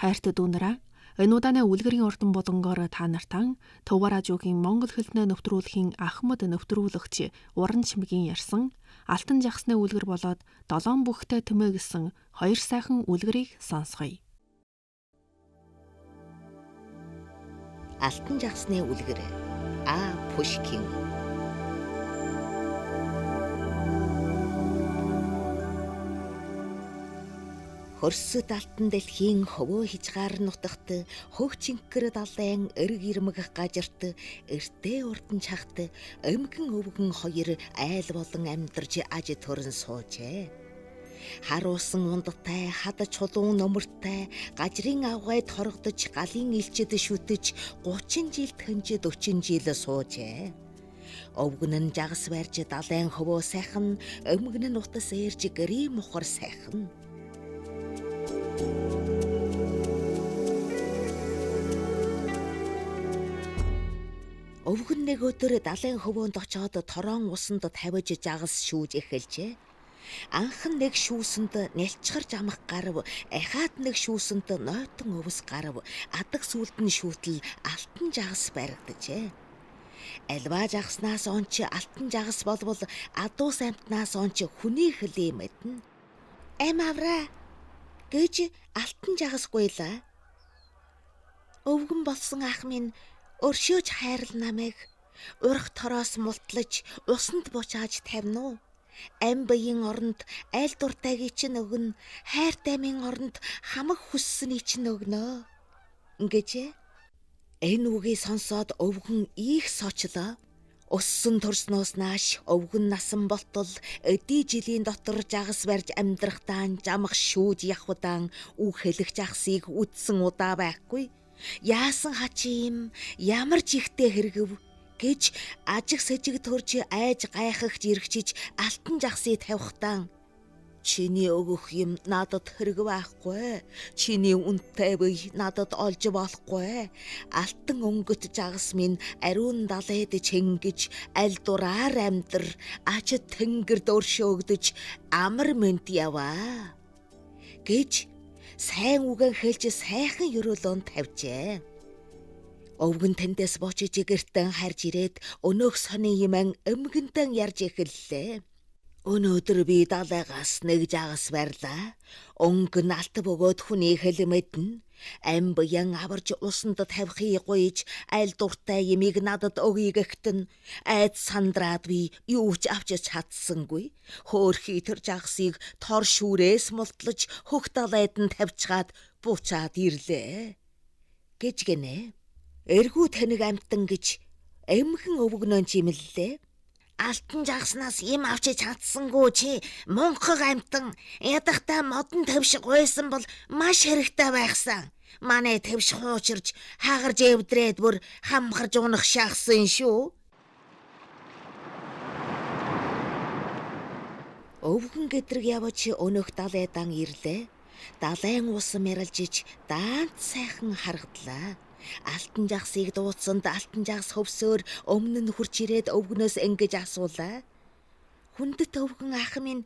Хайртай дүүнараа, энэ удааны үлгэрийн ордон болонгоор та нартан Төв радиогийн Монгол хэлний нэвтрүүлгийн Ахмад нэвтрүүлэгч Уран Чимгийн ярьсан Алтан жагсны үлгэр болоод 7 бүхтэй тэмээ гэсэн 2 сайхан үлгэрийг сонсгоё. Алтан жагсны үлгэр А. Пушкин. Хөрсөд алтан дэлхийн хөвөө хижгаар нутагт хөв чинкэр далайн эрг ирмэг гажирт эртээ урдан чахт өмгөн өвгөн хоёр айл болон амьдарч аж төрөн суужээ. Харуулсан ундтай хад чулуун нөмөртэй гажрын авгайд хоргодож галын илчэд шүтэж 30 жил тэнжид 40 жил суужээ. Өвгөн нь жагас барьж далайн хөвөө сайхан өмгөн нь утас ээрж гэрийн мухар сайхан. Өвгөн нэг өдөр далайн хөвөөнд очоод торон усанд тавиж жагас шүүж эхэлжээ. Анхан нэг шүүсэнд нялчгарж амах гарав, ахаад нэг шүүсэнд нойтон өвс гарав, адаг сүлд нь шүүтэл алтан жагас баригджээ. Альва жагаснаас онч алтан жагас болвол адуус амтнаас онч хүний хөлий мэднэ. Авраа гэж алтан жагасгүйла. Өвгөн болсон ах минь өршөөж хайрл намайг урах тороос мултлаж усанд бучааж тавина уу? Ам баян оронд айл дуртайг чинь өгнө, хайртай минь оронд хамаг хүссэний чинь өгнө гэж. Энэ үгийг сонсоод өвгөн их сочлоо. Уссан төрснөөс нааш өвгөн насан болтол эдий жилийн дотор жагас барьж амьдрахтаа жамах шүүж явхудаан үг хэлэх жагсыг үдсэн удаа байхгүй. Яасан хачи юм, ямар ч ихтэй хэрэгв гэж ажиг сэжиг төрж айж гайхагч иргчиж алтан жагсыг тавихтаа чиний өгөх юм надад хэрэг байхгүй. Чиний үнэтэй бий надад олж болохгүй. Алтан өнгөт жагас минь ариун далайд чингэж аль дураар амьдр аж тэнгэрд өршөөгдөж амар мэнд яваа гэж сайн үгэн хэлж сайхан өрөөлөнд тавьжээ. Өвгөн тэндээс бочиж гэртэн харж ирээд өнөөх сони юман өмгөнтэн ярьж эхэллээ. Өнөөдөр би далайгаас нэг жагас барьлаа. Өнгө нь алт бөгөөд хүний хэл мэднэ. Ам баян аварж усанд тавихыг гуйж аль дуртай ямиг надад өгье гэхтэн айд сандраад би юу ч авч чадсангүй. Хөөхий тэр жагсыг тор шүүрээс мултлаж хөх далайд нь тавьчаад буучаад ирлээ гэж гинэ. Эргүү таныг амтан гэж эмхэн өвгнөн чимэллээ. Алтан жагснаас юм авч чадсангүй чи мунхаг амтан ядахтаа модон тавьшиг байсан бол маш хэрэгтэй байхсан. Манай тавьш хуучирж хагарж эвдрээд бүр хамхарж унах шахсан шүү. Өвгөн гэдрэг явж өнөөх далайдан ирлээ. Далайн ус мэрэлжиж даант сайхан харагдлаа. Алтан жагсыг дууцсанд алтан жагс хөвсөөр өмнө нь хурж ирээд өвгнөөс ингэж асуулаа. Хүндэт өвгөн ах минь